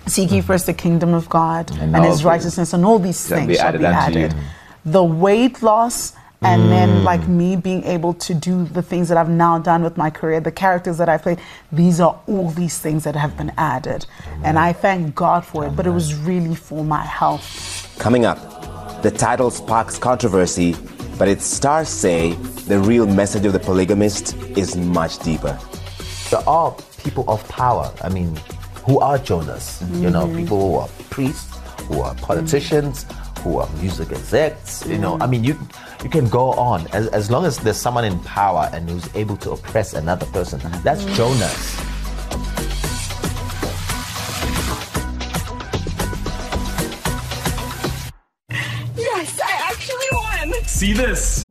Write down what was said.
Seek ye first the kingdom of God and his righteousness, and all these things shall be added. The weight loss, and then like me being able to do the things that I've now done with my career, the characters that I've played, these are all these things that have been added. And I thank God for it, but it was really for my health. Coming up, the title sparks controversy, but its stars say the real message of the polygamist is much deeper. There are people of power, I mean, who are Jonas, you know, people who are priests, who are politicians, who are music execs, you know, I mean, you can go on. As long as there's someone in power and who's able to oppress another person, that's Jonas. Yes, I actually won! See this?